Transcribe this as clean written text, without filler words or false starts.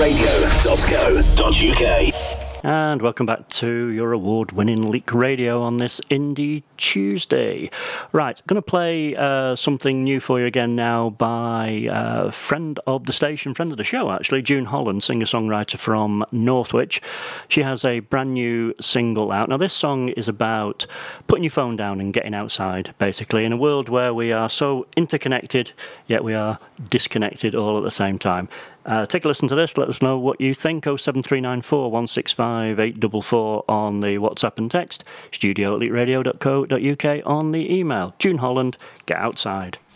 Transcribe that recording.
leakradio.co.uk. And welcome back to your award-winning Leak Radio on this Indie Tuesday. Right, going to play something new for you again now by friend of the station, friend of the show actually, June Holland, singer-songwriter from Northwich. She has a brand new single out. Now this song is about putting your phone down and getting outside, basically, in a world where we are so interconnected, yet we are disconnected all at the same time. Take a listen to this. Let us know what you think. 07394 165 844 on the WhatsApp and text. Studio@leakradio.co.uk on the email. June Holland, get outside.